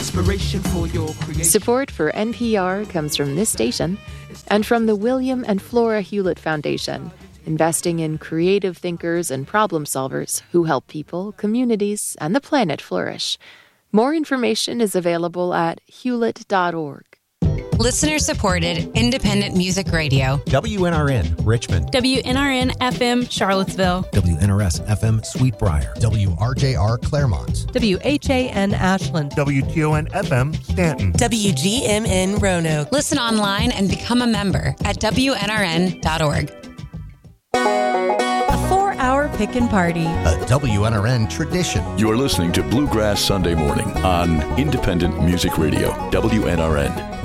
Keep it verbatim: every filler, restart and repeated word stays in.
inspiration for your creation. Support for N P R comes from this station and from the William and Flora Hewlett Foundation, investing in creative thinkers and problem solvers who help people, communities, and the planet flourish. More information is available at hewlett dot org. Listener-supported, independent music radio. W N R N, Richmond. W N R N F M, Charlottesville. W N R S F M, Sweetbriar. W R J R, Claremont. W H A N, Ashland. W T O N F M, Stanton. W G M N, Roanoke. Listen online and become a member at W N R N dot org. A four-hour pick and party. A W N R N tradition. You're listening to Bluegrass Sunday Morning on Independent Music Radio, W N R N.